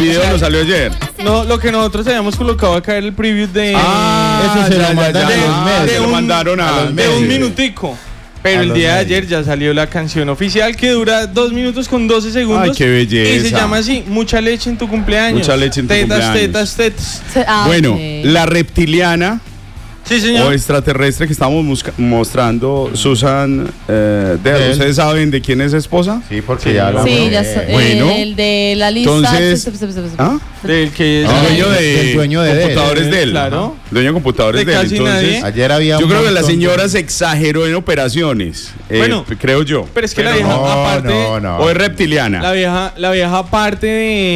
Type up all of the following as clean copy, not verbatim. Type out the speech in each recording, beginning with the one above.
video no salió ayer. No, lo que nosotros habíamos colocado acá era el preview de... eso se lo mandaron a los medios. De un minutico. Pero el día de ayer ya salió la canción oficial que dura 2 minutos con 12 segundos. Ay, qué belleza. Y se llama así, Mucha leche en tu cumpleaños. Mucha leche en tu cumpleaños. Tetas. Bueno, la reptiliana Sí, señor. o extraterrestre que estamos mostrando, Susan Dell. ¿Ustedes saben de quién es esposa? Sí, porque ya hablamos. Sí, ya Bueno, el de la lista. entonces, ¿ah? Del que es El dueño de computadores Dell. Claro. Dueño de computadores De Dell. casi Entonces, nadie. Ayer había yo creo que la montón señora de- se exageró en operaciones. Bueno, creo yo. Pero es que la vieja, aparte. O es reptiliana. La vieja, aparte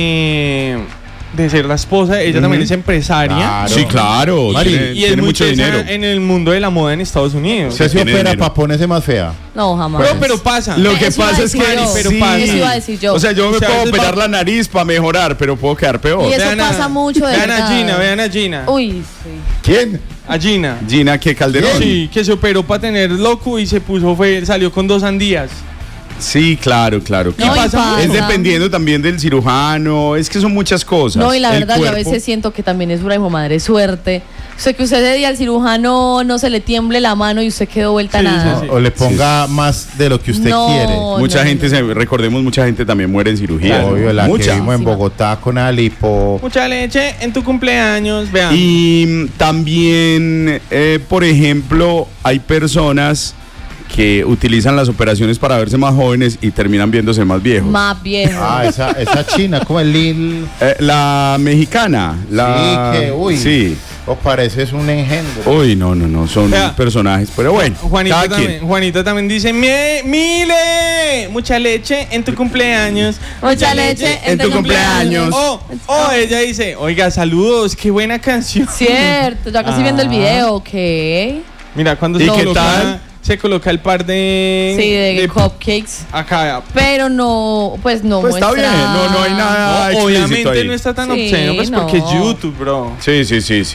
de ser la esposa, ella también es empresaria. Claro. Sí, claro. Mari, Tiene, Y es tiene muy mucho tesa dinero. en el mundo de la moda en Estados Unidos. ¿Usted se tiene opera dinero. para ponerse más fea? No, jamás. Pero pasa. Lo que Eso iba a pasa es decir que yo. Pero sí. pasa. Eso iba a decir yo. O sea, yo me O sea, a puedo veces operar va- la nariz para mejorar, pero puedo quedar peor. Y eso pasa mucho, de Vean a verdad. Gina, vean a Gina. Uy, sí. ¿Quién? A Gina. Gina, ¿qué Calderón? Sí, que se operó para tener loco y salió con 2 sandías. Sí, claro. No, ¿Qué pasa? Es dependiendo también del cirujano, es que son muchas cosas. No, y la El verdad, yo a cuerpo. veces siento que también es una hijo madre suerte. O sea, que usted ese día al cirujano no se le tiemble la mano y usted quedó vuelta a Sí, nada. sí, sí. O le ponga más de lo que usted No, quiere. Mucha no, gente, recordemos, mucha gente también muere en cirugía. Obvio, la que Mucha. vimos en Bogotá con Alipo. Mucha leche en tu cumpleaños, vean. Y también, por ejemplo, hay personas que utilizan las operaciones para verse más jóvenes y terminan viéndose más viejos. Más viejo. Ah, esa china, como el Lil. La mexicana. Sí, que, uy. Sí. Os pareces un engendro. Uy, no, son Vea. personajes. Pero bueno, cada quien. Juanita también dice, Mile, mucha leche en tu cumpleaños. Mucha leche en tu cumpleaños. O ella dice, oiga, saludos, qué buena canción. Cierto, ya casi viendo el video, ok. Mira, cuando ¿Y se qué coloca, tal? se coloca el par de... Sí, de cupcakes. Acá. Pero no, pues no Pues está muestra. bien, no hay nada. explícito Obviamente ahí. no está tan Sí, obsceno, pues no. porque es YouTube, bro. Sí.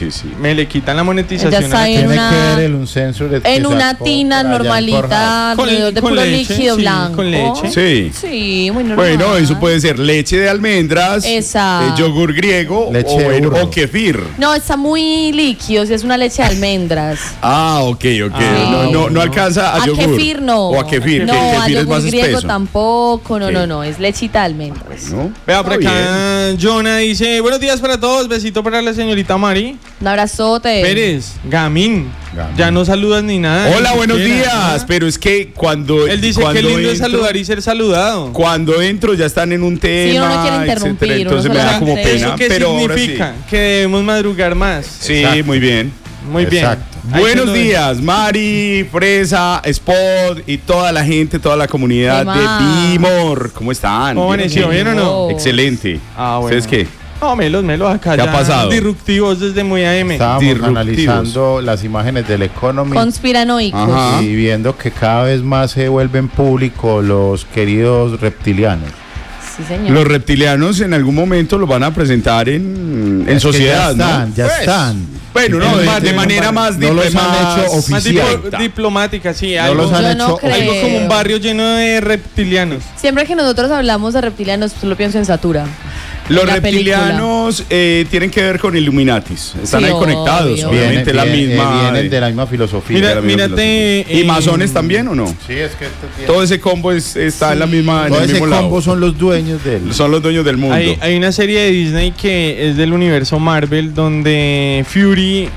Me le quitan la monetización. Ella está a la en Tiene una- que ver el un censo En una tina normalita, Con- alrededor de con puro leche, líquido sí, blanco. con leche. Sí. Sí, muy normal. Bueno, eso puede ser leche de almendras, Esa. yogur griego Leche de burro. o kefir. No, está muy líquido, si es una leche de almendras. Ah, ok. Ah, No alcanza a, A yogur. kefir no. O a kefir, No, que a kefir es yogur más griego espeso. tampoco. No, Ok. no, es lechita de almendras. ¿No? Vea, por Está acá, Jonah dice, buenos días para todos, besito para la señorita Mari. Un abrazote. Pérez, Gamín, Gamín. ya no saludas ni nada. Hola, ni buenos siquiera, días. ¿ah? Pero es que cuando Él dice cuando que lindo es entro- saludar y ser saludado. Cuando entro ya están en un tema, uno no quiere interrumpir, etcétera, entonces uno me da solamente- como pena. ¿Eso qué Pero ahora sí. significa? Que debemos madrugar más. Sí, Exacto. muy bien. Muy bien. Exacto. Ahí se Buenos lo días, Mari, Fresa, Spot y toda la gente, toda la comunidad ¿Qué más? de Bimor. ¿Cómo están? ¿Cómo amaneció? ¿Bien o no? Excelente. Ah, bueno. ¿Ustedes qué? No, melos acá. ¿Qué ha ya pasado? Disruptivos desde muy AM. Estábamos Disruptivos. analizando las imágenes del Economy Conspiranoicos. Ajá. y viendo que cada vez más se vuelven públicos los queridos reptilianos. Sí, señor. Los reptilianos en algún momento los van a presentar en Es que sociedad, ya Pues, están. Bueno, no, En un de barrio, manera más no los han más- hecho Más oficial. diplomática, sí. No Algo, los han Yo hecho no creo. algo oficial. como un barrio lleno de reptilianos. Siempre que nosotros hablamos de reptilianos, solo pienso en Satura. Los La reptilianos tienen que ver con Illuminatis. Están Sí, ahí conectados, obvio. obviamente la misma. Vienen de la misma filosofía. Mira, de la misma mírate, filosofía. ¿Y masones también o no? Sí, es que esto tiene- Todo ese combo está en la misma. En todo el ese mismo lado. combo son los dueños de él. Son los dueños del mundo. Hay una serie de Disney que es del universo Marvel donde Fury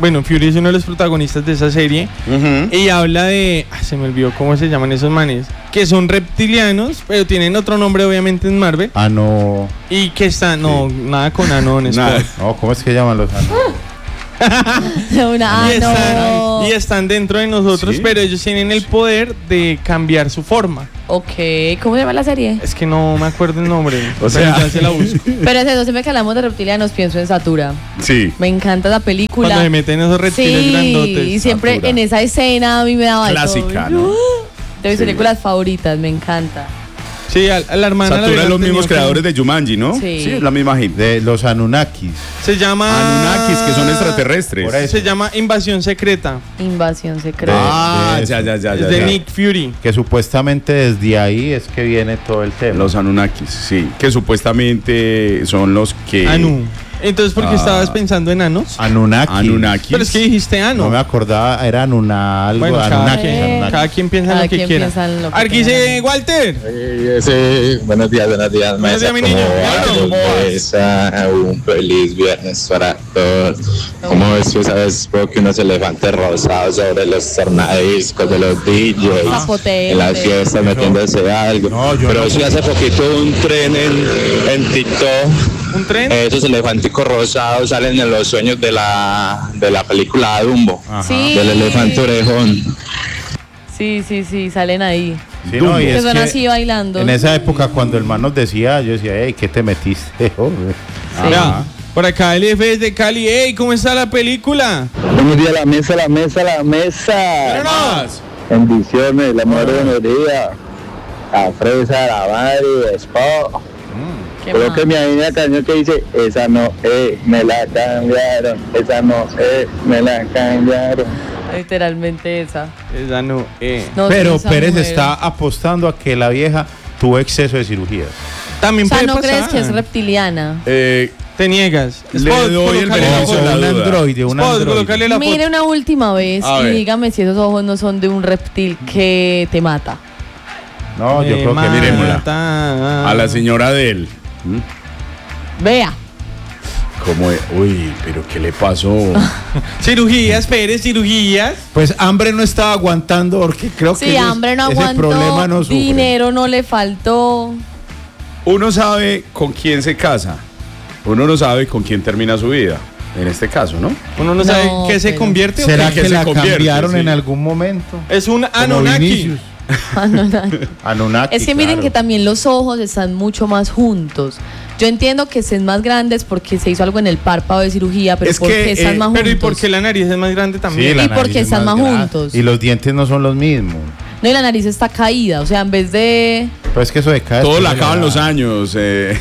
es uno de los protagonistas de esa serie Ujú. y habla de, se me olvidó cómo se llaman esos manes, que son reptilianos, pero tienen otro nombre obviamente en Marvel Ah, no. y que están, no, nada con anones. Nada. No, ¿cómo es que llaman los Y están dentro de nosotros, Sí. pero ellos tienen el poder de cambiar su forma. Ok, ¿cómo se llama la serie? Es que no me acuerdo el nombre. O sea- pero ya se la busco. Pero es eso, siempre que hablamos de reptilianos pienso en Satura. Sí. Me encanta la película. Cuando se meten esos reptiles sí, grandotes. y siempre Satura. en esa escena a mí me daba de Clásica, todo. ¿no? De mis Sí. películas favoritas, me encanta. Sí, a la hermana la Satura es hubieran los mismos tenido que- creadores de Jumanji, ¿no? Sí. Es la misma gente. De los Anunnakis. Se llama... Anunnakis, que son extraterrestres. Por eso. Se llama Invasión Secreta. Invasión secreta. Ah, de ya, eso. ya, Es ya. de ya. Nick Fury. Que supuestamente desde ahí es que viene todo el tema. Los Anunnakis, sí. Que supuestamente son los que... Anu. Entonces, ¿por qué Ah. estabas pensando en anos? Anunnakis. Pero es que dijiste ano. No me acordaba, era algo, Bueno, Anunnakis. quien- cada quien piensa Cada lo que quien quiera. piensa en lo que Arquise, quiera. Walter. Buenos días, Buenos días, mi niño. ¿Cómo vas? Un feliz viernes para todos. ¿Cómo ves tú sabes que unos elefantes rosados sobre los tornadiscos de los DJs? Zapoteo, En las hombre. fiestas metiéndose algo. No, yo Pero no. sí hace poquito un tren en TikTok. ¿Un tren? Esos elefanticos rosados salen en los sueños de la película Dumbo. Sí. Del elefante orejón. Sí, salen ahí. Sí, no, y Que es son que así bailando. en esa época cuando el man nos decía, yo decía, hey, ¿qué te metiste? hombre? Sí. Vea, por acá el F es de Cali. Ey, ¿cómo está la película? Buenos días, la mesa. ¡Vámonos! Bendiciones, la madre buenos días. La fresa, la madre, Spo. ¿Qué Creo más? que me hay una canción que dice, esa no me la cambiaron, esa no me la cambiaron. Literalmente esa. Esa no, No, Pero esa Pérez mujer. está apostando a que la vieja tuvo exceso de cirugías. También O sea, puede ¿no crees pasar. que es reptiliana? Te niegas. Le Spot, doy el colócale la beneficio foto. de la un duda. androide, un Spot, androide. colócale la foto. Mire una última vez A y ver. dígame si esos ojos no son de un reptil que te mata. No, yo creo que miremosla. Miremosla. A la señora de él. Vea. ¿Cómo es? Uy, pero ¿qué le pasó? Cirugías, Pérez, cirugías. Pues hambre no estaba aguantando porque creo que Sí, hambre no ese aguantó, problema no sufre. dinero no le faltó. Uno sabe con quién se casa. Uno no sabe con quién termina su vida. En este caso, ¿no? Uno no No, sabe qué se pero- convierte o ¿Será qué. que que se la convierte, cambiaron sí. en algún momento? Es un Como Anunnaki. Vinicius. Anunnaki, Es que miren claro. que también los ojos están mucho más juntos. Yo entiendo que estén más grandes porque se hizo algo en el párpado de cirugía, pero Es ¿por que, qué están más juntos? Pero ¿y por qué la nariz es más grande también? Sí, la ¿Y por nariz qué es están más grande. juntos? Y los dientes no son los mismos. No, y la nariz está caída, o sea, en vez de... Pues es que eso de cada Todo después le de la acaban edad. los años.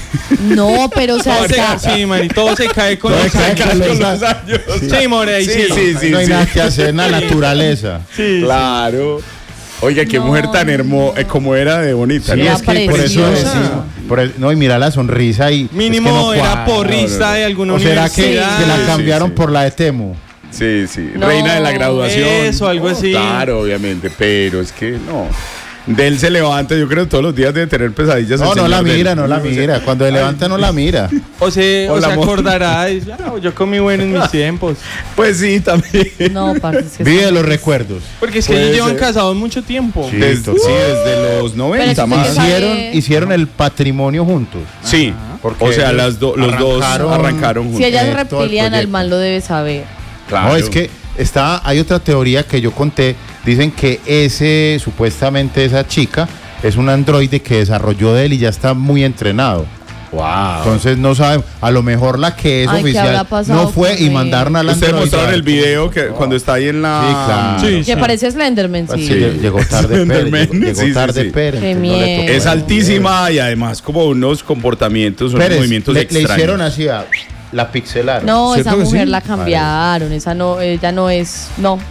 No, pero o sea, Todo se está- cae, sí, Mari, todo se cae con Todo los se cae años. con los años. Sí, More, ahí sí. Sí, No hay sí. nada que hacer en la naturaleza. Sí, Claro. Oiga, qué No. mujer tan hermosa, como era de bonita. Sí, ¿no? Era es que por eso preciosa. decimos, no, y mira la sonrisa y Mínimo es que no era cuadra. porrista de alguna ¿O será que, universidad. que la Sí, cambiaron sí. por la de Temu? Sí, sí. No. Reina de la graduación. Eso, algo así. Claro, obviamente, pero es que no. De él se levanta, yo creo que todos los días debe tener pesadillas. No, el no la señor de él. mira, no la mira. Cuando se levanta no la mira. O se Hola, amor. acordará, dice, "Ah, yo comí bueno en mis tiempos". Pues sí, también. No, parce, es que Vive está- los recuerdos. Porque es que Puede ellos llevan ser. casados mucho tiempo. Sí. Desde los 90 Pero más. es que Hicieron, hicieron el patrimonio juntos. Sí, Porque o sea, ellos los dos arrancaron Si juntos. ella es todo el reptiliana, el proyecto. man lo debe saber. Claro. No, es que hay otra teoría que yo conté. Dicen que supuestamente esa chica es un androide que desarrolló de él y ya está muy entrenado. Wow. Entonces no sabemos, a lo mejor la que es Ay, ¿qué habrá oficial pasado no fue con y él? mandaron al Ustedes androide. mostraron el video que cuando está ahí en la. Sí, claro. Sí, Que parece Slenderman, Pues sí. sí, llegó tarde Pérez. Slenderman, Llegó sí, sí, tarde sí. Pérez. Qué entonces no le miedo. tocó Es a él. altísima y además como unos comportamientos, unos Pérez, movimientos le extraños. hicieron así, la pixelaron. No, ¿Cierto esa que mujer sí? la cambiaron, ella no es, no.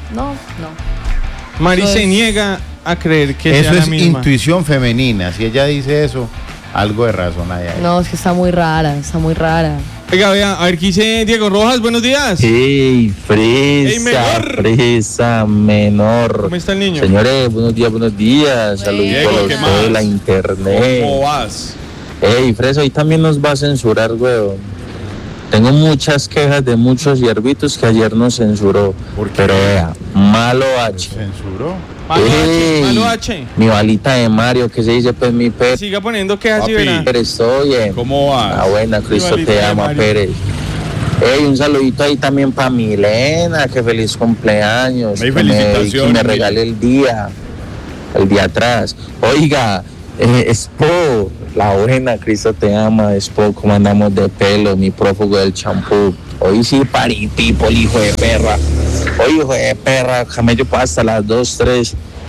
Mari Eso se es- niega a creer que Eso sea es la misma. intuición femenina. Si ella dice eso, algo de razón hay ahí. No, es que está muy rara, está muy rara. Oiga, vea, a ver qué dice Diego Rojas, buenos días. Ey, Ey, menor. fresa menor. ¿Cómo está el niño? Señores, buenos días. Saluditos Diego, a ¿qué ustedes más? de la ¿Cómo internet. vas? Ey, Fresa, hoy también nos va a censurar, weón. Tengo muchas quejas de muchos hierbitos que ayer nos censuró. ¿Por qué? Pero vea, malo H. ¿Censuró? Malo H, Ey, malo H. Mi balita de Mario, que se dice pues mi Pérez. Siga poniendo quejas y Papi. verá. Estoy bien. ¿Cómo Ah, vas? buena, Cristo balita te de ama, Mario. Pérez. Ey, un saludito ahí también para Milena, que feliz cumpleaños. Ey, que felicitaciones, me regale el día atrás. Oiga, Expo, la buena, Cristo te ama, Expo, ¿cómo andamos de pelo, mi prófugo del champú? Hoy sí, party people, hijo de perra. Hoy, hijo de perra, camello para hasta las 2, 3.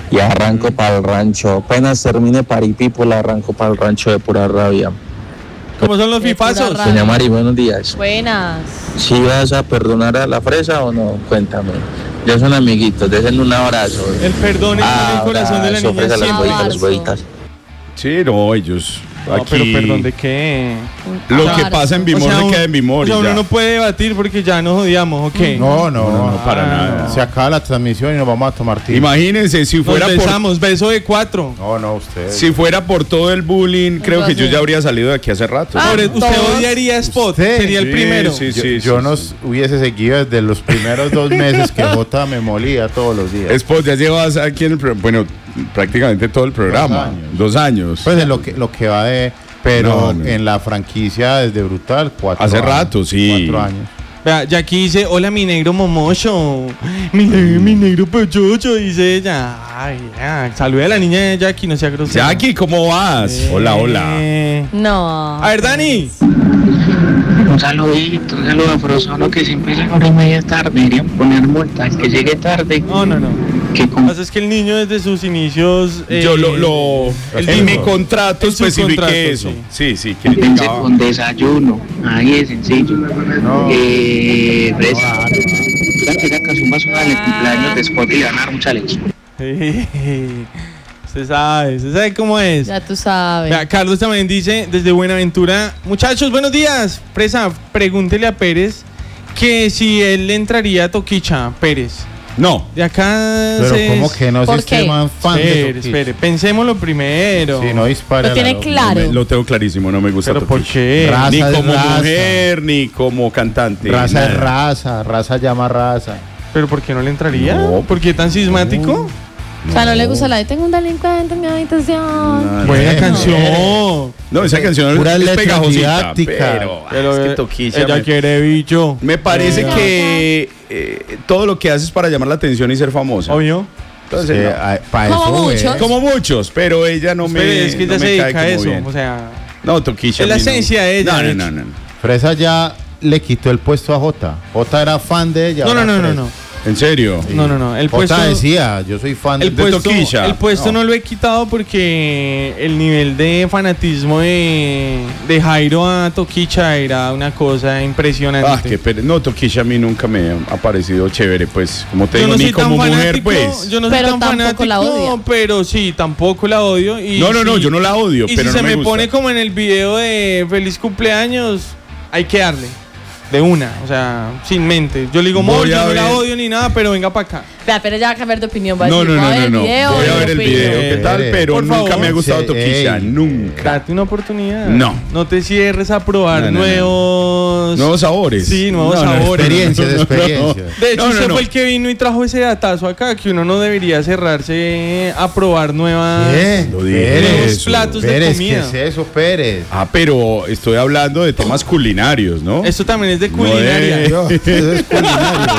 y arranco para el rancho. Apenas termine Party People, arranco para el rancho de pura rabia. ¿Cómo son los De pura fifazos? rabia. Doña Mari, buenos días. Buenas. ¿Sí vas a perdonar a la fresa o no? Cuéntame. Ya son amiguitos, déjenle un abrazo. El perdón está en el corazón de la Abrazo, niña fresa, las siempre. huevitas, las huevitas. Sí, no, ellos. No, aquí, pero perdón, ¿de qué? Lo Claro. que pasa en Bimor se queda en Bimor. o sea, y uno ya. no puede debatir porque ya nos odiamos, ¿ok? No, para Ah, nada. Se acaba la transmisión y nos vamos a tomar tinto. Imagínense, si Nos fuera por besamos, beso de 4. No, usted. si fuera por todo el bullying, creo que yo Entonces- ya habría salido de aquí hace rato. Ah, Usted todos. odiaría a Spot, Sí. sería el Sí, primero. sí, Yo nos hubiese seguido desde los primeros 2 meses que Jota me molía todos los días. Spot, ya llevas aquí en el programa, bueno, prácticamente todo el programa. 2 años. Pues de lo que va de. Pero No. en la franquicia desde Brutal, 4 Hace años. rato, sí. 4 años. Vea, ya aquí dice, hola mi negro momocho, mi negro pechocho, dice ella. Ay, ya, saluda a la niña de Jackie, no sea grosero. Jackie, ¿cómo vas? Hola, hola. No. A ver, Dani. Un saludito, un saludo a solo que siempre llega 1:30 tarde, deberían poner multa, el que llegue tarde, No. que Lo que pasa es que el niño desde sus inicios... Yo en mi contrato en su especifiqué contrato, eso. sí. Sí, pense criticaba. con desayuno, ahí es sencillo. Fresa, que esa canción va a sonar en el cumpleaños de Spot y le van a dar mucha leche. Usted sabe cómo es. Ya tú sabes. Vea, Carlos también dice desde Buenaventura, muchachos, buenos días. Presa, pregúntele a Pérez que si él le entraría a Toquicha, Pérez. No. De acá Pero ¿cómo que no? Si ¿Por usted qué? es más fan de Espere, Toquicha. espere, pensémoslo primero. Si no dispara. Lo tiene claro. Lo tengo clarísimo, no me gusta Pero ¿por Toquicha. qué? Raza Ni es como raza. mujer, ni como cantante. Raza es nada. raza llama raza. ¿Pero por qué no le entraría? No. ¿Por qué tan sismático? O sea, no le gusta la de tengo un delincuente en mi habitación. No, Buena Bueno, canción. No, esa canción Puras es letras pegajosita, didácticas. Pero es que Toquicha ella quiere bicho. me parece que todo lo que hace es para llamar la atención y ser famosa. Obvio. Entonces, Para Como eso muchos. es. como muchos, pero ella no me Espere, es que no ella me se cae dedica a como eso. bien. O sea, No, Toquicha. es la a mí no. esencia de ella, de hecho. No. Fresa ya le quitó el puesto a Jota. Jota era fan de ella. no. ahora Fresa. No. ¿En serio? Sí. No. El Jota puesto, decía, yo soy fan el de puesto, Toquilla. el puesto no lo he quitado porque el nivel de fanatismo de Jairo a Toquicha era una cosa impresionante. Ah, qué No, Toquicha a mí nunca me ha parecido chévere, pues, como te Yo digo, no ni soy tan como mujer, fanático, pues. yo no soy Pero tan tampoco fanático, la odia. pero sí, tampoco la odio. Y No, yo no la odio, y pero si no se me me gusta. pone como en el video de feliz cumpleaños, hay que darle. De una, o sea, sin mente. Yo le digo, Voy amor, yo a no la ver. odio ni nada, pero venga para acá. Vea, pero ya va a cambiar de opinión. Va a No, decir, no, voy a no, ver no. el video. Voy a ver el opino. video, ¿qué tal? Pero Por nunca favor. me ha gustado Toquicha, Ey. nunca. Date una oportunidad. No. No te cierres a probar No. Nuevos sabores. Sí, nuevos sabores. Experiencias, experiencias. De hecho, No, usted no. fue el que vino y trajo ese datazo acá, que uno no debería cerrarse a probar nuevas... Lo dije. Nuevos Pérez, platos de Pérez, comida. ¿qué es eso, Pérez? Ah, pero estoy hablando de temas culinarios, ¿no? Esto también es de No culinaria. Dios, eso es culinario.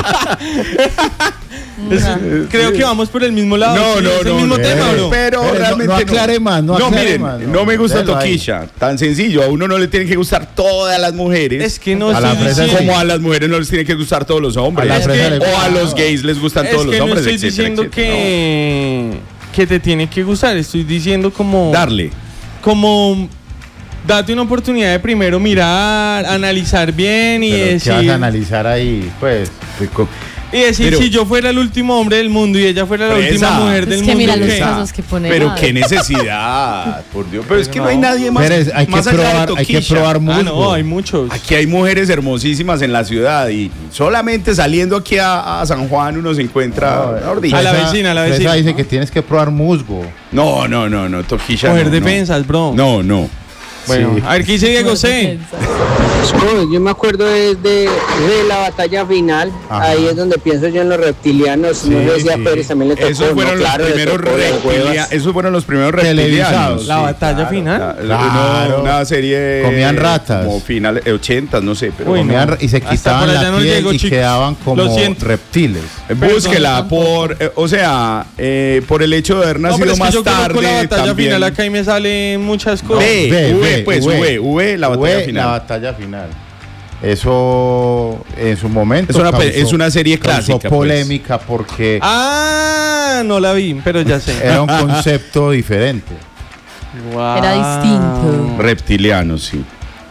Creo que vamos por el mismo lado. No, sí, es el mismo tema, bro. Pero Pero realmente no aclare más, no aclare miren, más, no me gusta déjalo ahí. Toquicha. Tan sencillo, a uno no le tienen que gustar todas las mujeres. Es que no A la estoy fresa diciendo... como a las mujeres no les tienen que gustar todos los hombres. A la Es fresa que- le o a gusta. los gays les gustan Es todos que los no hombres, estoy etcétera, diciendo etcétera. que te tiene que gustar. Estoy diciendo como... No. Darle. Como... Date una oportunidad de primero mirar, analizar bien y Pero ¿qué decir... vas a analizar ahí? Pues, Y decir, Pero- si yo fuera el último hombre del mundo y ella fuera la Fresa. última mujer del Es que mundo, mira los ¿qué? casos que pone. Pero Gaby. qué necesidad, por Dios. Pero es que no hay No. nadie más, Pérez, hay que más allá de probar, hay que Toquicha. probar Ah, musgo. no, hay muchos. Aquí hay mujeres hermosísimas en la ciudad y solamente saliendo aquí a San Juan uno se encuentra. mejor dicho. A la vecina, a la Fresa vecina. dice que tienes que probar musgo. No, Toquicha. Coger no, defensas, bro. No. Bueno, Sí. a ver qué dice Diego C. Yo me acuerdo de la batalla final, Ajá. ahí es donde pienso yo en los reptilianos, no sé si a Pérez también le tocó, Esos fueron, no, claro, los le primeros tocó las huevas. esos fueron los primeros Televisados. reptilianos. La batalla final. Claro. Una serie. Comían ratas. Como finales 80, no sé. Pero Uy, no. Comían y se Hasta quitaban por allá la no piel llego, y chicos. quedaban como Lo siento. reptiles. Búsquela por. O sea, por el hecho de haber No, nacido pero es que más yo conozco tarde. la batalla también. final acá y me salen muchas cosas. V, pues, V, la batalla V, final. La batalla final. Eso en su momento es una serie clásica, causó polémica porque No la vi, pero ya sé. era un concepto diferente. Guau. Era distinto. Reptiliano, sí.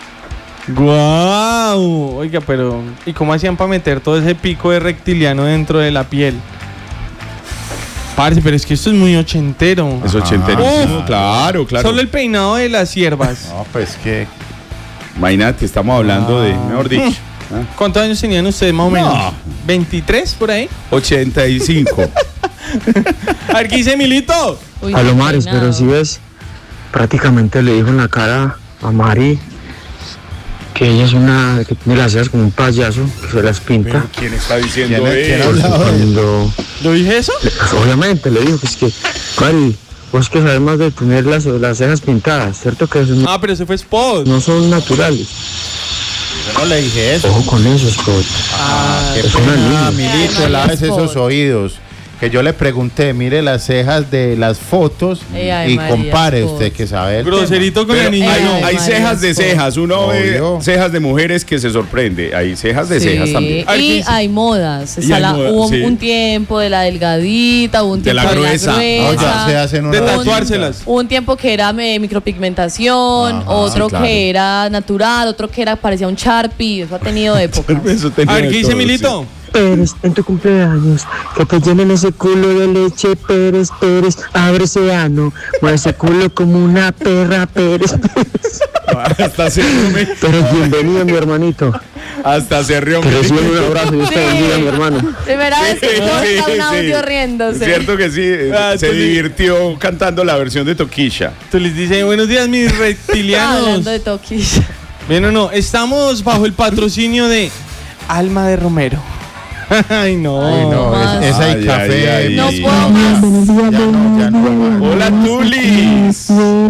Guau. Oiga, pero ¿y cómo hacían para meter todo ese pico de reptiliano dentro de la piel? Parce, pero es que esto es muy ochentero. Es ochenterísimo. Claro. Solo el peinado de las siervas. No, pues que Imagínate, estamos hablando de, mejor dicho, ¿Cuántos años tenían ustedes más o menos? No. ¿23 por ahí? 85. A ver, ¿qué dice Milito? Uy, Palomares, peinado. pero si ves, prácticamente le dijo en la cara a Mari que ella es una, que tiene las cejas como un payaso, que se las pinta. ¿Quién está diciendo ¿Quién ha eso? hablado? Cuando, ¿Lo dije eso? pues, obviamente le dijo que es que, Mari, vos que sabes más de tener las cejas pintadas, ¿cierto? Que eso Pero ese fue Spot. no son naturales. yo no le dije eso. Ojo con eso, Scott. Qué es una pena, niña. Milito, Ay, laves María esos Sport. oídos. Que yo le pregunté, mire las cejas de las fotos Ay, y María compare Sport. usted que sabe el Groserito con Pero la niña. hay, Ay, hay María cejas de Sport. cejas. Uno ve Obvio. cejas de mujeres que se sorprende. Hay cejas de Sí, cejas también. A ver, ¿qué y dice? hay modas. Y hay modas, Hubo sí. un tiempo de la delgadita, hubo un De tiempo la de gruesa. la No, gruesa. ya se hacen De una tatuárselas. Hubo un tiempo que era micropigmentación, Ajá, otro sí, claro. que era natural, otro que era parecía un Sharpie. Eso ha tenido épocas. Eso tenía A ver, de ¿qué dice todo, Milito? Pérez, en tu cumpleaños, que te llenen ese culo de leche, Pérez, abre ese ano, mueve ese culo como una perra, Pérez. sí. Hasta se rió, Pero bienvenido, mi hermanito. hasta se rió. Te recibo un abrazo, Dios te Sí. bendiga, mi hermano. Primera vez que corta un audio sí. riéndose. Es cierto que sí, se tú le- divirtió cantando la versión de Toquilla. Tú les dices, buenos días, mis reptilianos. Hablando de toquilla. Bien o no, estamos bajo el patrocinio de Alma de Romero. Ay, no. Ay, no, más. esa y Ay, café. ay, ay. No Sí. puedo más. Ya no. Hola, Tulis.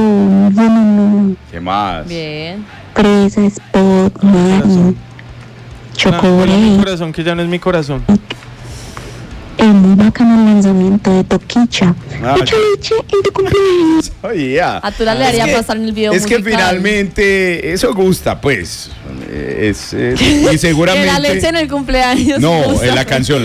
¿Qué más? Bien. Presa, Spot, Mari, Mi Chocobre. corazón, que ya no es mi corazón. Es muy bacano el lanzamiento de Toquicha. Ah, Mucha leche en tu cumpleaños. Oye, A Tula le haría pasar en el video Es que musical. finalmente eso gusta, pues. Y Que seguramente. la leche en el cumpleaños. No, gusta. en la canción.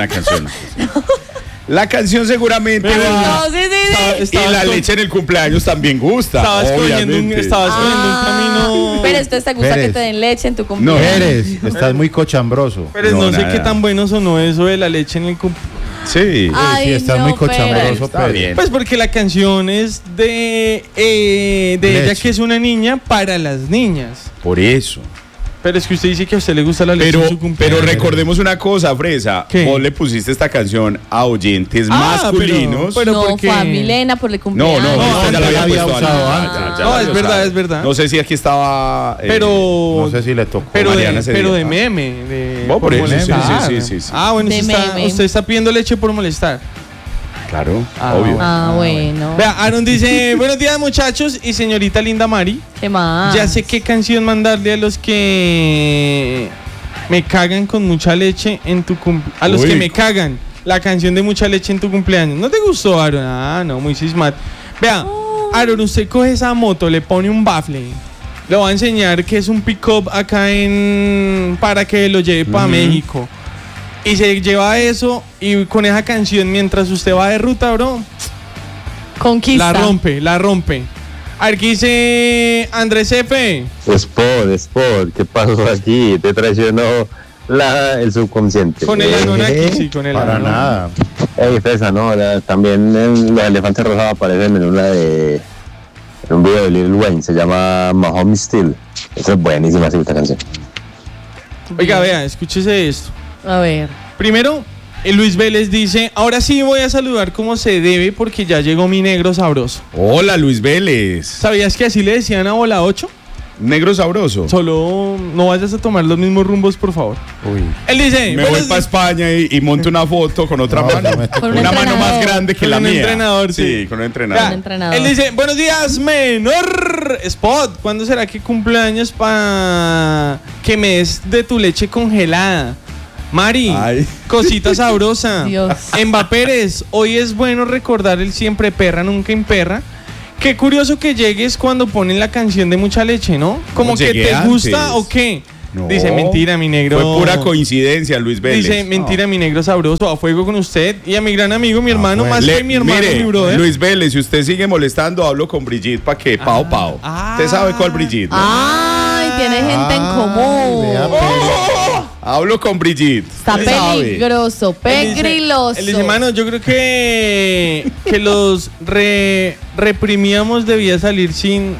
La canción seguramente va. No, sí. Y la leche en el cumpleaños también gusta. Estaba escogiendo un obviamente. camino. Pero entonces te gusta Pérez. que te den leche en tu No, cumpleaños. Eres, estás muy cochambroso. Pero No, no, sé nada. qué tan bueno sonó eso de la leche en el cumpleaños. Sí. Ay, Sí, estás no, muy cochambroso, Está Pérez. bien. Pues porque la canción es de ella, Leche. que es una niña, para las niñas. Por eso. Pero es que usted dice que a usted le gusta la leche Pero, en su cumpleaños. pero recordemos una cosa, Fresa. ¿Qué? Vos le pusiste esta canción a oyentes masculinos. pero no, porque- fue a Milena por el No, cumpleaños. no, No, usted ya la ya había había puesto usado antes. antes. Ya No, la es había verdad, usado. es verdad. No sé si aquí estaba. Pero. No sé si le tocó. Pero Mariana de, ese pero día. de meme. De, Vos por eso, molestar. sí. Ah, bueno, De usted está, meme. usted está pidiendo leche por molestar. Claro, Ah, obvio. Ah, bueno. Vea, Aaron dice, buenos días muchachos y señorita linda Mari. ¿Qué más? Ya sé qué canción mandarle a los que me cagan con mucha leche en tu cumpleaños. A los Uy. que me cagan. La canción de mucha leche en tu cumpleaños. ¿No te gustó, Aaron? Ah, no, muy cismat. Vea, Aaron, usted coge esa moto, le pone un bafle. Le voy a enseñar que es un pick-up acá para que lo lleve para México. Y se lleva eso y con esa canción mientras usted va de ruta, bro, Conquista. la rompe. A ver, ¿qué dice Andrés F? Sport, ¿qué pasó aquí? Te traicionó el subconsciente. Con el Anunnaki, sí, con el Para Anunnaki. nada. Ey, Fresa, no, también los elefantes rosados aparecen en un video de Lil Wayne, se llama Mahomes Steel. Esa es buenísima, esta canción. Oiga, vea, escúchese esto. A ver. Primero, Luis Vélez dice, ahora sí voy a saludar como se debe porque ya llegó mi negro sabroso. Hola, Luis Vélez. ¿Sabías que así le decían a Bola 8? Negro sabroso. Solo no vayas a tomar los mismos rumbos, por favor. Uy. Él dice, Me voy buenos para España y monto una foto con otra No, mano. no me toques. Con un Una mano más entrenador. grande que Con la un mía. entrenador, sí. Sí, con un Vea, entrenador. Un entrenador. él dice, buenos días, menor Spot. ¿Cuándo será que cumpleaños para que me des de tu leche congelada? Mari, Ay. cosita sabrosa. Dios. Emba Pérez, hoy es bueno recordar el siempre perra, nunca imperra. Qué curioso que llegues cuando ponen la canción de mucha leche, ¿no? Como No, que llegué te gusta antes. o qué. No. Dice, mentira, mi negro. Fue pura coincidencia, Luis Vélez. Dice, mentira, mi negro sabroso, a fuego con usted y a mi gran amigo, mi hermano, bueno. más que mi hermano, Mire, mi brother. Luis Vélez, si usted sigue molestando, hablo con Brigitte para que pao. Usted sabe cuál Brigitte, ¿no? Ay, tiene gente en común. vea, Hablo con Brigitte. Está usted sabe. peligroso, pegriloso. Él dice, hermano, yo creo que los reprimíamos debía salir sin...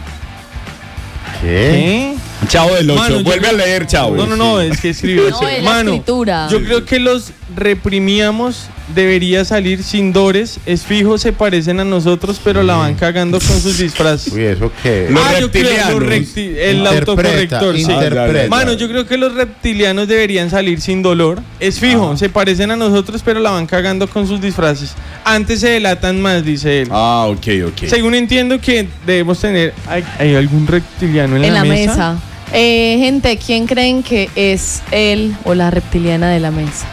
¿Qué? Chavo del 8, Mano, yo vuelve a creo- leer, Chavo. No, es que escribió No, eso. es la escritura. Yo creo que los reprimíamos debería salir sin dores, es fijo, se parecen a nosotros, pero la van cagando con sus disfraces. Uy, ¿eso qué? Los Yo creo reptilianos. el Interpreta, autocorrector, sí. interpreta. Mano, yo creo que los reptilianos deberían salir sin dolor. Es fijo, se parecen a nosotros, pero la van cagando con sus disfraces. Antes se delatan más, dice él. Ah, ok. Según entiendo que debemos tener... ¿Hay algún reptiliano en En la la mesa? mesa. Gente, ¿quién creen que es él o la reptiliana de la mesa?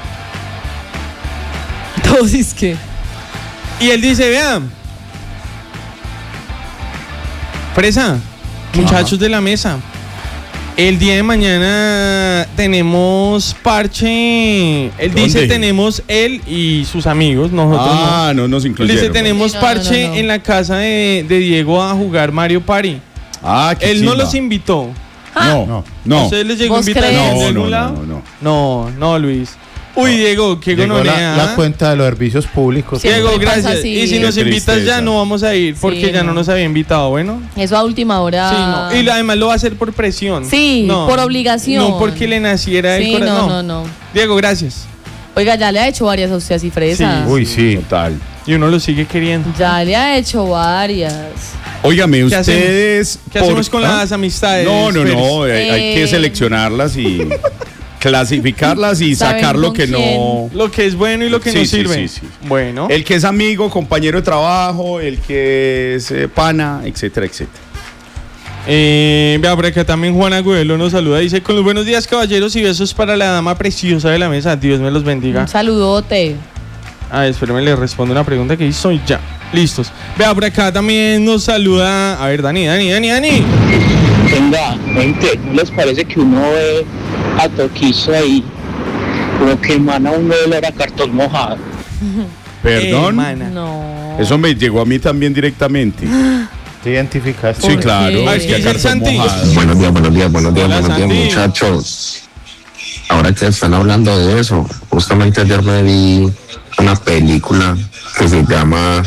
Todos es que. Y él dice, vean, Fresa, muchachos de la mesa, el día de mañana tenemos parche. Él dice, ¿Dónde? tenemos él y sus amigos, nosotros no. No nos Él incluyeron. dice, tenemos No, parche no. en la casa de Diego a jugar Mario Party. Qué Él no chimba. los invitó. No. ¿A ustedes les llegó ¿Vos invitación crees? de algún lado? No, Luis. Uy, Diego, qué Llegó gonorrea. la cuenta de los servicios públicos. Sí. Diego, Siempre pasa gracias. así. Y si nos Qué invitas ya tristeza. no vamos a ir porque Sí, ya no no. nos había invitado, bueno. Eso a última hora. Sí, no. Y además lo va a hacer por presión. Sí, por obligación. No porque le naciera el Sí, corazón. no. Diego, gracias. Oiga, ya le ha hecho varias a usted así, Fresa. Uy, sí. Total. Y uno lo sigue queriendo. Ya le ha hecho varias. Óigame, ¿Qué hacemos? ustedes... ¿Qué hacemos con las amistades? No, Pérez? hay que seleccionarlas y clasificarlas y ¿Saben sacar lo con que quién? no... Lo que es bueno y lo que Sí, no sí, sirve. sí. Bueno. El que es amigo, compañero de trabajo, el que es pana, etcétera. Vea, por acá también Juan Agüelo nos saluda. Dice, con los buenos días, caballeros, y besos para la dama preciosa de la mesa. Dios me los bendiga. Un saludote. Espérame, le respondo una pregunta que hizo y ya. Listos. Vea, por acá también nos saluda. A ver, Dani. Venga, gente, ¿no les parece que uno ve a Toquizo ahí como que emana un olor a cartón mojado? Perdón. Mana. No. Eso me llegó a mí también directamente. ¿Te identificaste? Sí, ¿Por claro. qué? Es que a ¿Qué dice el cartón Santi? mojado. Buenos días, Hola, Santi. muchachos. Ahora que están hablando de eso, justamente ayer me vi una película que se llama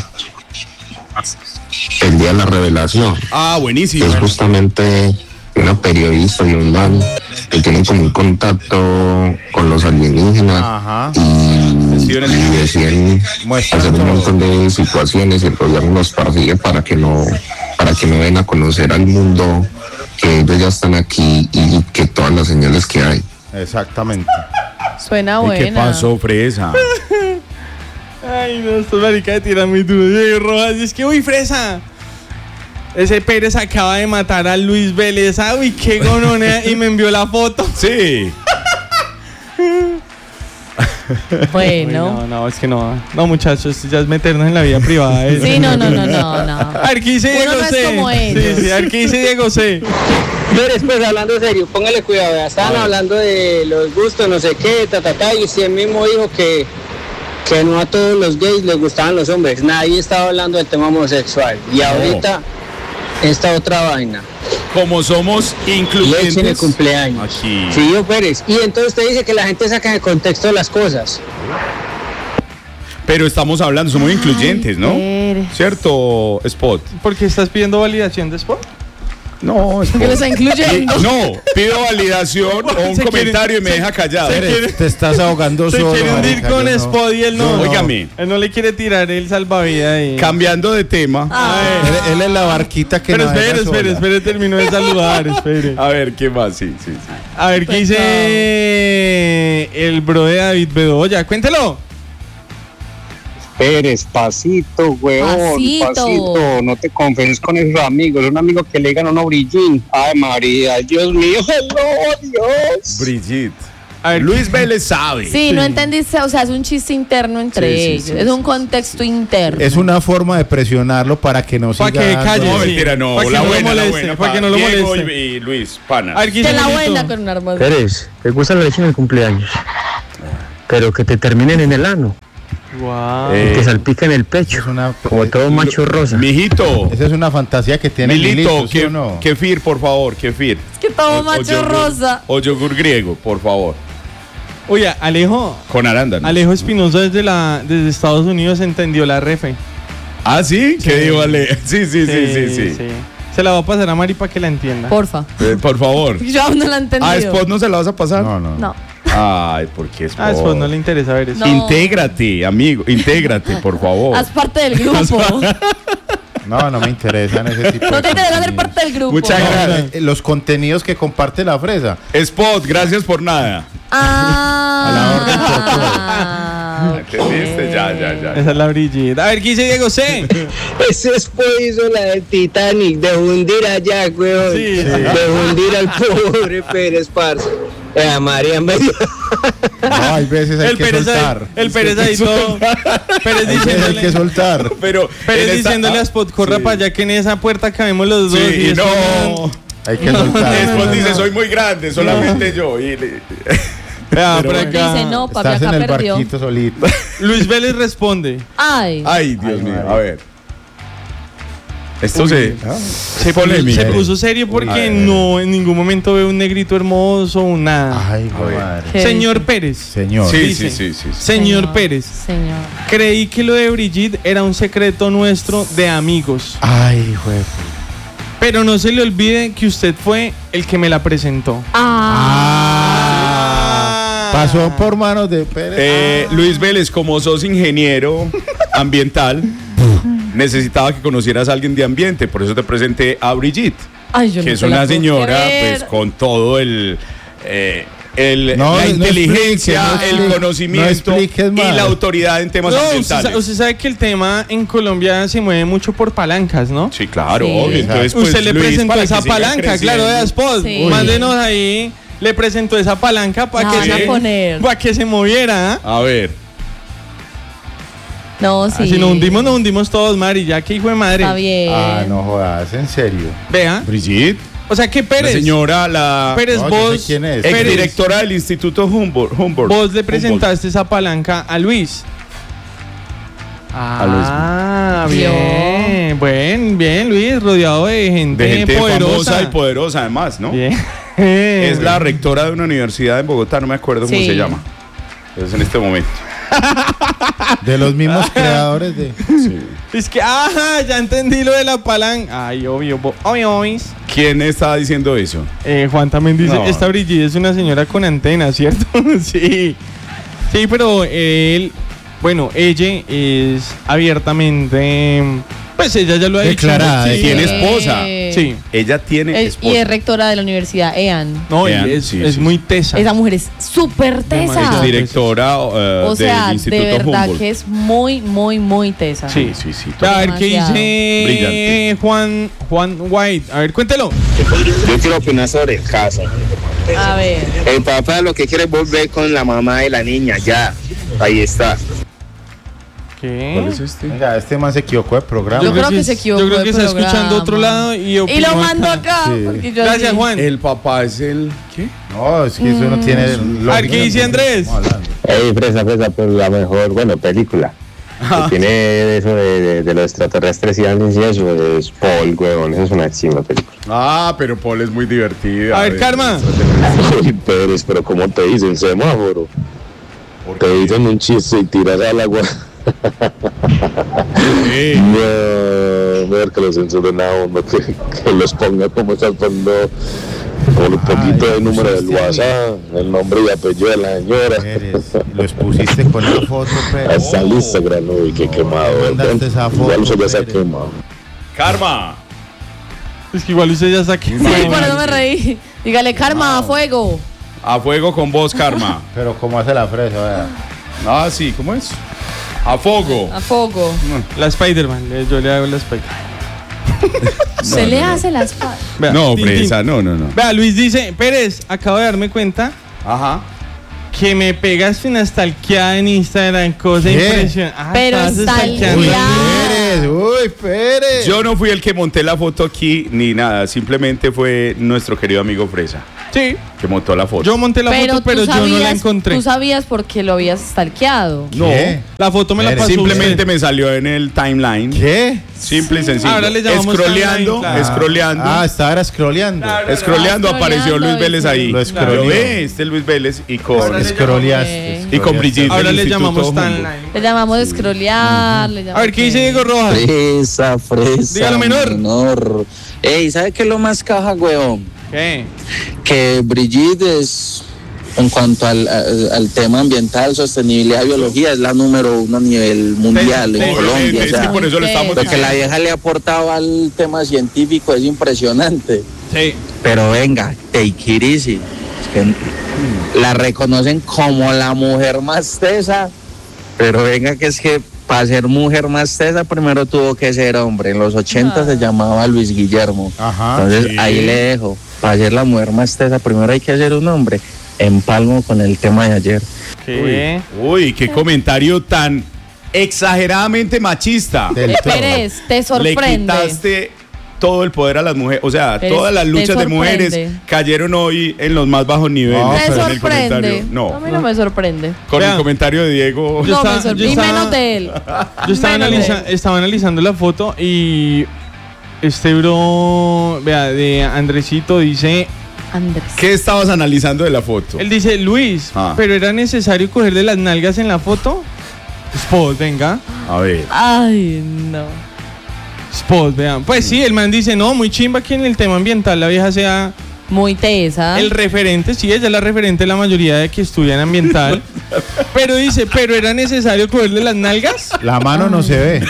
El Día de la Revelación. Buenísimo. Es justamente una periodista y un man que tienen como un contacto con los alienígenas Ajá. y deciden Muestra hacer un todo. montón de situaciones y el gobierno los persigue para que no den a conocer al mundo que ellos ya están aquí y que todas las señales que hay. Exactamente. Suena ¿Y buena. qué pasó, Fresa? Ay, no, estos maricas de tiran muy duro. Diego Rojas, es que, uy, Fresa. Ese Pérez acaba de matar a Luis Vélez. Uy, qué gononea. Y me envió la foto. Sí. Bueno. Uy, no, es que no. No, muchachos, ya es meternos en la vida privada. Sí, no. A ver, ¿qué dice Uno Diego no es C? como ellos. Sí, a ver, ¿qué dice Diego C? Pérez, pues hablando en serio, póngale cuidado, ya estaban hablando de los gustos, no sé qué, y usted mismo dijo que no a todos los gays les gustaban los hombres, nadie estaba hablando del tema homosexual, y ahorita esta otra vaina, Como somos leche en el incluyentes cumpleaños. aquí. Sí, yo Pérez, y entonces usted dice que la gente saca de contexto las cosas. Pero estamos hablando, somos incluyentes, ¿no? Pérez. ¿Cierto, Spot? ¿Por qué estás pidiendo validación de Spot? No, Spot. Que lo está incluyendo. No, pido validación o un Se comentario quiere- y me deja callado. Te estás ahogando Se solo. quiere hundir marica, con yo no. Spot y él no. No, óigame. Él no le quiere tirar el salvavidas ahí. Cambiando de tema. Él es la barquita que Pero navega espere, sola. terminó de saludar, espere. A ver, ¿qué más? Sí. A ver, ¿qué dice el bro de David Bedoya? Cuéntelo. Pérez, pasito, huevón, Pasito. no te confeses con esos amigos, es un amigo que le digan a uno brillín. Ay, María, Dios mío, no, Dios. Brigitte. A ver, Luis Vélez sabe. Sí, no entendiste, o sea, es un chiste interno entre Sí, sí, ellos, sí, es un sí, contexto interno. Es una forma de presionarlo para que no siga. Para que calle. No, Sí. mentira, no. Para que La no lo buena, la moleste, buena. para que no lo Diego moleste. y Luis, pana. A ver, ¿qué Que dice la Luisito? buena con un arma. Pérez, ¿te gusta la leche en el cumpleaños? Pero que te terminen en el ano Guau. y te salpica en el pecho, Es una, como todo macho rosa. Mijito, esa es una fantasía que tiene Milito, Milito, ¿sí o no? kefir, por favor, kefir. Es que todo macho yogur- rosa. O yogur griego, por favor. Oye, Alejo Con arándano. Espinosa desde Estados Unidos entendió la refe. ¿Ah, sí? ¿Qué digo, Ale? Sí. Se la va a pasar a Mari para que la entienda. Porfa. Por favor. Yo aún no la he entendido. ¿A Spot no se la vas a pasar? No. No. Ay, ¿por qué Spot? Ah, después no le interesa ver eso. No. Intégrate, amigo. Intégrate, por favor. Haz parte del grupo. No me interesan ese tipo No de te interesa ser contenidos. parte del grupo. Muchas gracias. Los contenidos que comparte la fresa. Spot, gracias por nada. Ah. ¿Entendiste? Ya. Esa es la Brigitte. A ver, ¿qué dice Diego C? Ese Expo hizo la del Titanic, de hundir a Jack, weón. Sí. De hundir al pobre Pérez, parce. María medio. No, hay veces hay que soltar. El Pérez ahí todo. Pérez Hay veces hay que diciéndole, soltar. Pero Pérez en esta- diciéndole a Spot, corra sí. para allá que en esa puerta cabemos los dos. Sí, y eso no. Hay que soltar. Spot dice, soy muy grande, solamente yo. Y le- Vea, Pero por bueno. acá. Dice, no, papi, Estás en acá el perdió. barquito solito. Luis Vélez responde. Ay. Ay, Dios mío. madre. A ver. Esto Uy. se polémica. Se puso serio porque Ay. no en ningún momento ve un negrito hermoso o nada. Ay, A ver. madre. ¿Qué Señor dice? Pérez. Señor. Sí, Dice, sí. Señor Pérez. Señor. Creí que lo de Brigitte era un secreto nuestro de amigos. Ay, güey. Pero no se le olvide que usted fue el que me la presentó. Pasó por manos de Pérez. Luis Vélez, como sos ingeniero ambiental, necesitaba que conocieras a alguien de ambiente, por eso te presenté a Brigitte, Ay, yo que no es te la una puedo señora creer. pues con todo No, la no inteligencia, expliques, el no conocimiento expliques y más. la autoridad en temas No, ambientales. usted sabe que el tema en Colombia se mueve mucho por palancas, ¿no? Sí, claro, Sí. obvio. Entonces, pues, Usted le Luis, presentó para esa que siga palanca, creciendo. claro, de Spot. Sí. Mándenos ahí. Le presentó esa palanca para La que, van a poner. para que se moviera. ¿Ah? A ver, No, sí. Si nos hundimos todos, Mari, ya que hijo de madre. Está bien. No jodas, en serio. Vea. Brigitte, O sea que la Pérez. señora, la Pérez, No, yo vos. sé quién es. Pérez, exdirectora del Instituto Humboldt. vos le presentaste esa palanca a Luis. Ah, Luis. bien. Bien, Luis, rodeado de gente famosa poderosa. y poderosa además, ¿no? Bien. Es la rectora de una universidad en Bogotá, no me acuerdo cómo Sí. se llama. Es en este momento. De los mismos creadores de. Es que, ya entendí lo de la palanca. Ay, obvio. Obvio. ¿Quién está diciendo eso? Juan también dice, No. esta Brigitte es una señora con antena, ¿cierto? Sí. Sí, pero ella es abiertamente, pues ella ya lo ha Declarada, dicho. Sí. ¿Tiene esposa? Sí. Ella tiene Y esposa. es rectora de la universidad, EAN. No, y Vean, es sí. muy tesa. Esa mujer es súper tesa. Demasiado. Directora O sea, del de Instituto verdad Humboldt. que es muy, muy, muy tesa. Sí. Sí. A ver, ¿qué Demasiado. dice Juan White? A ver, cuéntelo. Yo quiero opinar sobre el caso. A ver. El papá lo que quiere es volver con la mamá de la niña, ya. Ahí está. ¿Qué? ¿Cuál es este? Venga, este man se equivocó de programa. Yo creo que se equivocó Yo creo que de está escuchando programa. otro lado y Y opinó lo mando acá. Sí. porque yo Gracias, así- Juan. El papá es el... ¿Qué? No, es que eso no tiene. A ver, ¿qué dice Andrés? Estamos hablando. Ey, fresa, pues la mejor, bueno, película. Que tiene eso de los extraterrestres y aliens y eso, es Paul, huevón, eso es una chimba película. Ah, pero Paul es muy divertido. A ver, Karma. Uy, Pérez, pero ¿cómo te dicen semáforo? Te dicen un chiste y tiras al agua. Sí. No, ver que lo censuren a uno, que los ponga como está poniendo con un poquito de número del WhatsApp, el nombre y apellido de la señora. Pérez, lo expusiste con la foto, Pérez. Hasta el Instagram, uy, qué quemado. mandaste esa foto, Igual usted ya se ha Pérez. quemado. Karma. Es que igual usted ya está aquí. Sí, por eso me reí. Dígale, Karma, a fuego. A fuego con vos, Karma. Pero ¿cómo hace la fresa? Vea. Ah, sí, ¿cómo es? A fuego. A fuego. La Spider-Man, yo le hago la Spider-Man. Se le hace la espada. Vea, No, tin, fresa, tin. no. Vea, Luis dice, Pérez, acabo de darme cuenta Ajá. Que me pegaste una stalkeada en Instagram, cosa ¿Qué? impresionante. Ah, Pero estabas stalkeada. stalkeando. Uy, Pérez. Yo no fui el que monté la foto aquí ni nada, simplemente fue nuestro querido amigo Fresa Sí, que montó la foto. yo monté la foto, pero tú yo no la encontré. Tú sabías por qué lo habías stalkeado. No, ¿Qué? La foto me la Pérez, pasó simplemente usted. me salió en el timeline. ¿Qué? Simple y sencillo. Ahora le llamamos Scrolleando, timeline, claro. scrolleando. Estaba scrolleando. Claro. Scrolleando Ah, apareció Luis Vélez ahí. Lo Yo scrolleó. ve, Luis Vélez y con Ahora le Scrolleaste. y con Brigitte. Ahora del le Instituto llamamos Humboldt. timeline. Le llamamos scrollear. le A ver, ¿qué dice llamamos- Diego Rojas? Fresa. Dígalo, menor. Ey, ¿sabe qué es lo más caja, huevón? ¿Qué? Que Brigitte es, en cuanto al tema ambiental, sostenibilidad, biología, es la número 1 a nivel mundial en Obviamente, Colombia. O Es que sea, por eso le estamos lo que la vieja le ha aportado al tema científico es impresionante. Sí. Pero venga, take it easy. Es que la reconocen como la mujer más tesa, pero venga que es que para ser mujer más tesa primero tuvo que ser hombre. En los 80 se llamaba Luis Guillermo. Ajá. Entonces sí. ahí le dejo. Para ser la mujer más tesa primero hay que ser un hombre. Empalmo con el tema de ayer. ¿Qué? Uy, qué comentario tan exageradamente machista. Del todo. Pérez, te Le sorprende. quitaste todo el poder a las mujeres. O sea, Pero todas las te luchas de sorprende. mujeres cayeron hoy en los más bajos niveles. No, Me en el sorprende. comentario. A No, mí no me sorprende. con Vean. el comentario de Diego. Yo No estaba- me sorprende. yo Y estaba- menos de él. Yo estaba, Menos de él. estaba analizando la foto y este bro, vea, de Andresito dice, Andrés. ¿Qué estabas analizando de la foto? él dice, Luis, Ah. pero era necesario cogerle las nalgas en la foto. Spot, venga. A ver. Ay, no. Spot, vean. Pues sí, el man dice, no, muy chimba que en el tema ambiental la vieja sea Muy tesa. el referente. Sí, ella es la referente de la mayoría de que estudian ambiental. Pero dice, pero era necesario cogerle las nalgas. La mano no se ve.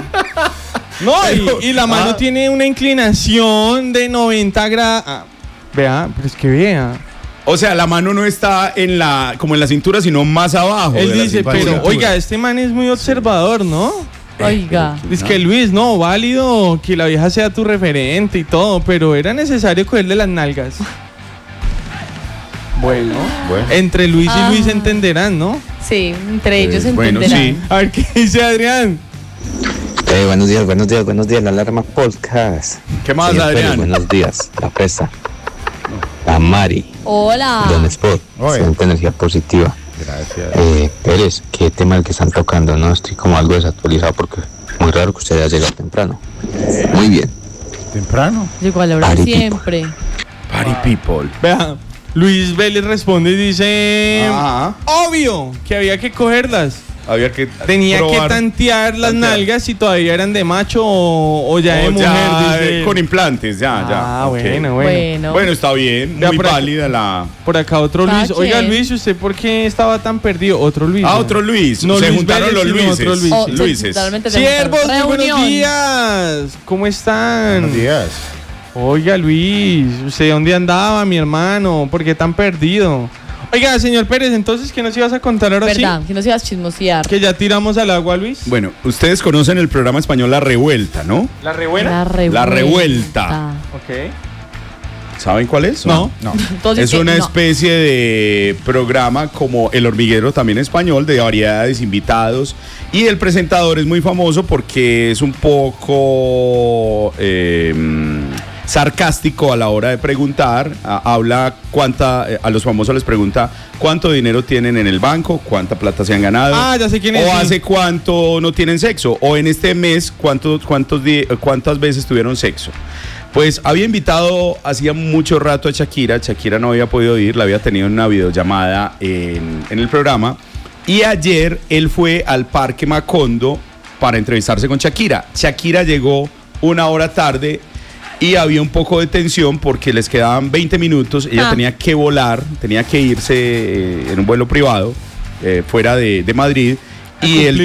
No, y la mano tiene una inclinación de 90 grados. Vea, pero es que vea. O sea, la mano no está en la, como en la cintura, sino más abajo. Él de la dice, cintura. pero oiga, este man es muy observador, ¿no? Oiga. Dice que Luis, no, válido que la vieja sea tu referente y todo, pero era necesario cogerle las nalgas. Bueno, entre Luis y Luis Ah. entenderán, ¿no? Sí, entre ellos bueno, entenderán. sí. A ver qué dice Adrián. Buenos días, la alarma podcast. ¿Qué más, Señor Pérez, Adrián? buenos días, la Fresa, la Mari, Hola. Don Sport, Oye. excelente energía positiva. Gracias. Pérez, ¿qué tema el que están tocando? No, estoy como algo desactualizado porque muy raro que usted haya llegado temprano. Muy bien. Temprano. Llegó a la hora Party siempre. Party people. Vea, Luis Vélez responde y dice, Ajá. obvio que había que cogerlas. Había que Tenía probar, que tantear las nalgas si todavía eran de macho o ya de o mujer. ya, dice. con implantes, ya. Ah, ok. bueno. Bueno, está bien, Ya muy por aquí. válida la... Por acá otro Cada Luis. Oiga, quien. Luis, ¿usted por qué estaba tan perdido? Otro Luis. Ah, ¿no? otro Luis. No, Se Luis juntaron Vélez, los sino Luises. otro Luis. Oh, Luises. totalmente Siervos, muy buenos Reunión. días. ¿Cómo están? Buenos días. Oiga, Luis, ¿usted dónde andaba, mi hermano? ¿Por qué tan perdido? Oiga, señor Pérez, entonces, ¿qué nos ibas a contar ahora ¿Verdad? sí? Que nos ibas a chismosear. Que ya tiramos al agua, Luis. Bueno, ustedes conocen el programa español La Revuelta, ¿no? ¿La rebuena? La revuelta. Ok. ¿Saben cuál es? No. No. Entonces, Es ¿qué? una No. especie de programa como El Hormiguero, también español, de variedades, invitados. Y el presentador es muy famoso porque es un poco sarcástico a la hora de preguntar. Habla a los famosos les pregunta cuánto dinero tienen en el banco, cuánta plata se han ganado. Ah, ya sé quién es. O sí. hace cuánto no tienen sexo. O en este mes, cuántas veces tuvieron sexo. Pues había invitado hacía mucho rato a Shakira. Shakira no había podido ir, la había tenido en una videollamada en el programa. Y ayer él fue al Parque Macondo para entrevistarse con Shakira. Shakira llegó una hora tarde y había un poco de tensión porque les quedaban 20 minutos. Ella tenía que volar, tenía que irse en un vuelo privado fuera de Madrid. Y él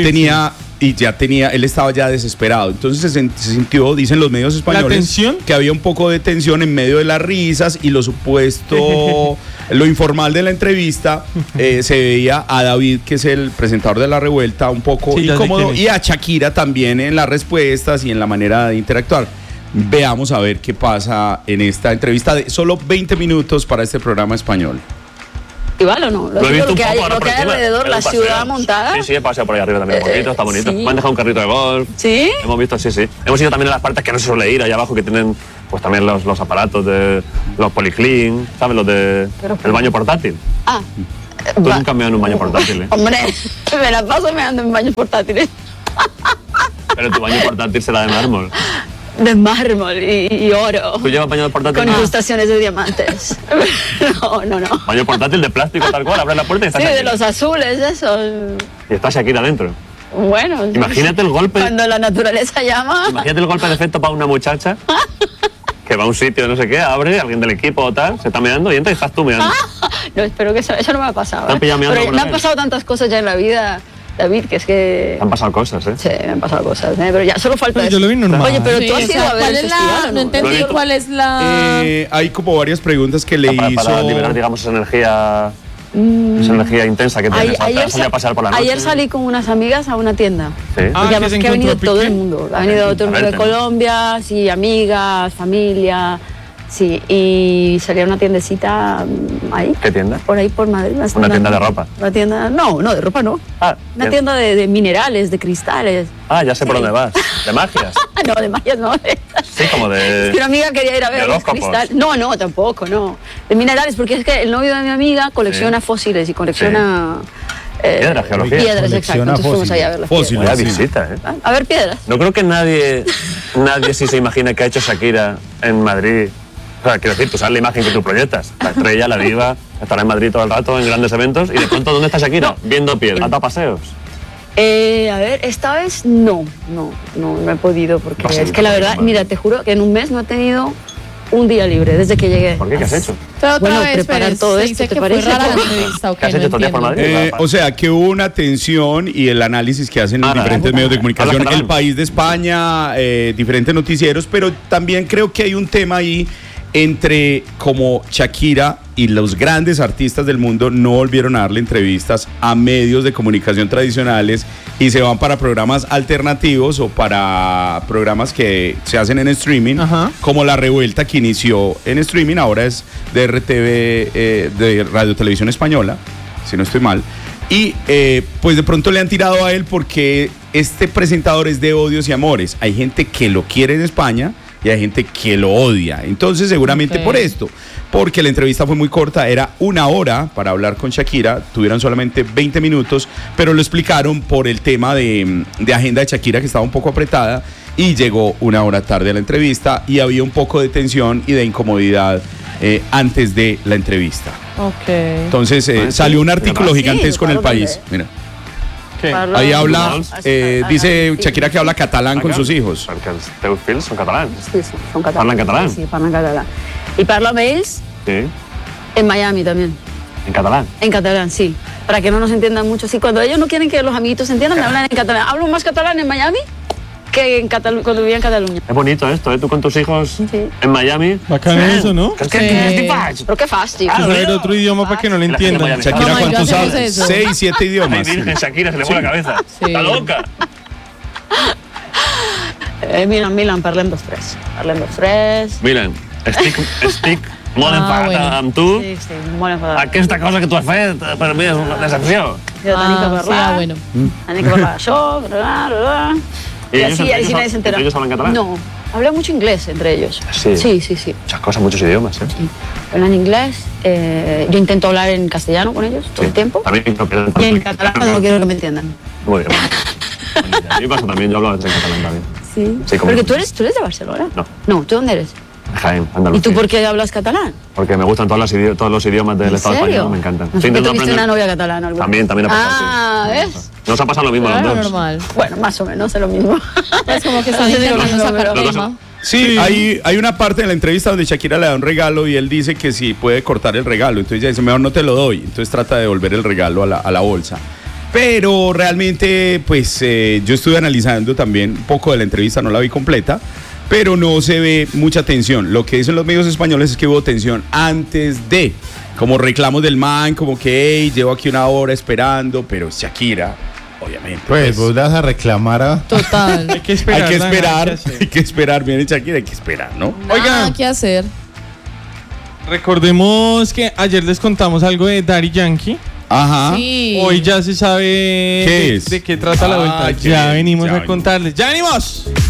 él estaba ya desesperado. Entonces se sintió, dicen los medios españoles, tensión? que había un poco de tensión en medio de las risas y lo supuesto, lo informal de la entrevista. Se veía a David, que es el presentador de La Revuelta, un poco Sí, ya sé incómodo, quién es. y a Shakira también en las respuestas y en la manera de interactuar. Veamos a ver qué pasa en esta entrevista de solo 20 minutos para este programa español. ¿Igual o no? Lo he visto lo que un hay, poco ahora lo que por hay encima. alrededor, En la un paseo. ciudad montada. Sí, he paseado por ahí arriba también un poquito, está bonito. sí. Me han dejado un carrito de golf. ¿Sí? Hemos visto, sí. Hemos ido también a las partes que no se suele ir, allá abajo, que tienen pues también los aparatos de los policlean, ¿sabes? Los de el baño portátil. Ah. Tú nunca me has en un baño portátil, ¿eh? Hombre, me la paso meando en baños portátiles. Pero tu baño portátil será de mármol. De mármol y oro. ¿Tú llevas baño portátil? Con incrustaciones de diamantes. No. Baño portátil de plástico tal cual, abres la puerta y está Sí, de Shakira. los azules, esos. Y está Shakira dentro. Bueno. Imagínate el golpe. Cuando la naturaleza llama. Imagínate el golpe de efecto para una muchacha que va a un sitio, no sé qué, abre, alguien del equipo o tal, se está meando y entra y estás tú meando. No, espero que eso no me ha pasado. ¿Te han pillado meando Pero alguna me han vez? pasado tantas cosas ya en la vida, David, que es que... Te han pasado cosas, ¿eh? Sí, me han pasado cosas, pero ya solo falta Pero eso. yo lo vi normal. Oye, pero Sí, tú has o ido sea, a ver ¿cuál el es la...? festival, No entendí cuál es la... Hay como varias preguntas que le hizo. Para liberar, digamos, esa energía intensa que tienes. Ayer, Salí a pasear por la noche. ayer salí con unas amigas a una tienda. Sí. Porque además que ha venido todo el mundo. Ha venido todo el mundo de verte. Colombia, sí, amigas, familia. Sí, y salía a una tiendecita ahí. ¿Qué tienda? Por ahí, por Madrid. Una tienda de ropa. Una tienda, no, de ropa no. Una bien. tienda de minerales, de cristales. Ya sé por dónde vas. De magias. No, de magias no. Sí, como de... Es que una amiga quería ir a ver de los horóscopos. cristales. No, tampoco, no. De minerales, porque es que el novio de mi amiga colecciona fósiles y colecciona... Piedras, geología. Piedras, exacto. Entonces fuimos ahí a ver las piedras. Vaya visita, ¿eh? A ver piedras. No creo que nadie sí se imagina que ha hecho Shakira en Madrid. O sea, quiero decir, tú sabes la imagen que tú proyectas. La estrella, la diva, estará en Madrid todo el rato en grandes eventos y de pronto, ¿dónde está Shakira? Viendo piedras. ¿Ha dado paseos? A ver, esta vez no he podido porque Pasa es que la verdad, mira, te juro que en un mes no he tenido un día libre desde que llegué. ¿Por qué? ¿Qué has hecho? Pero otra Bueno, vez, preparar Pérez, todo se esto, dice ¿te que fue parece? rara la entrevista, ¿o ¿Qué has qué? hecho No todo el día por entiendo. Madrid? O sea, que hubo una atención y el análisis que hacen en diferentes medios de comunicación, Hablas El catalán. País de España, diferentes noticieros, pero también creo que hay un tema ahí entre como Shakira y los grandes artistas del mundo no volvieron a darle entrevistas a medios de comunicación tradicionales y se van para programas alternativos o para programas que se hacen en streaming, como La Revuelta, que inició en streaming, ahora es de RTV, de Radio Televisión Española, si no estoy mal. Y pues de pronto le han tirado a él porque este presentador es de odios y amores. Hay gente que lo quiere en España y hay gente que lo odia. Entonces seguramente por esto, porque la entrevista fue muy corta, era 1 hora para hablar con Shakira, tuvieron solamente 20 minutos, pero lo explicaron por el tema de agenda de Shakira que estaba un poco apretada y llegó 1 hora tarde a la entrevista y había un poco de tensión y de incomodidad antes de la entrevista. Ok. Entonces salió un artículo gigantesco en El País. Mira. Ahí habla, dice Shakira que habla catalán con sus hijos. Perquè els teus fills són catalans. Sí, son catalanes. ¿Hablan catalán? Sí, hablan catalán. Y parlo amb ells Sí. en Miami también. En catalán. En catalán, sí. Para que no nos entiendan mucho. Sí, cuando ellos no quieren que los amiguitos se entiendan, me hablan en catalán. Hablo más catalán en Miami que en cuando vivía en Cataluña. Es bonito esto, ¿eh? Tú con tus hijos en Miami. Bacán eso, ¿no? Es que ¿qué faig? Pero qué fácil. Pues saber otro idioma para que no le entiendan. Shakira, Mamá, ¿cuántos yo hacemos habla? eso. 6, 7 idiomas. Ay, Virgen, Shakira, se le fue la cabeza. Sí. Está loca. Milan, parlem dos tres. Parlem dos tres. Miren, estic molt enfadat bueno. amb tu. Sí, molt enfadat. Aquesta cosa que tu has fet, per mi és una decepció. Jo tenim que parlar. bueno. Tenim que parlar d'això. ¿Y Y ellos- así, ellos- nadie se entera. ellos hablan catalán? No, hablan mucho inglés entre ellos. Sí. Sí. Muchas cosas, muchos idiomas, ¿eh? Hablan inglés. Yo intento hablar en castellano con ellos todo el tiempo. También no pierden Y en catalán no quiero que me entiendan. Muy bien. A mí pasa también, yo hablo en catalán también. Sí. Sí, como- Porque tú eres de Barcelona. No. No, ¿tú dónde eres? Jaén, ¿Y Andalucía. tú por qué hablas catalán? Porque me gustan todos los idiomas del ¿En Estado serio? español, me encantan. No sé, intento ¿tuviste una aprender- novia catalana? alguna vez? También ha pasado, Ah, sí. ¿ves? Nos ha pasado lo mismo a Claro, los dos. normal. Bueno, más o menos es lo mismo. Es como que están No sé si lo intentando mismo, sacar pero- tema. Sí, hay una parte de la entrevista donde Shakira le da un regalo y él dice que sí puede cortar el regalo. Entonces ella dice, mejor no te lo doy. Entonces trata de devolver el regalo a la bolsa. Pero realmente, pues yo estuve analizando también un poco de la entrevista, no la vi completa, pero no se ve mucha tensión. Lo que dicen los medios españoles es que hubo tensión antes de, como reclamos del man, como que, hey, llevo aquí 1 hora esperando, pero Shakira, obviamente. Pues vos vas a reclamar a... Total. Hay que esperar. Hay que nada, esperar, ¿qué hacer? hay que esperar, viene Shakira, hay que esperar, ¿no? Oigan, ¿qué hacer? Recordemos que ayer les contamos algo de Daddy Yankee. Ajá. Sí. Hoy ya se sabe ¿Qué es? de qué trata la vuelta. Qué Ya bien, venimos ya a venimos. contarles. ¡Ya venimos!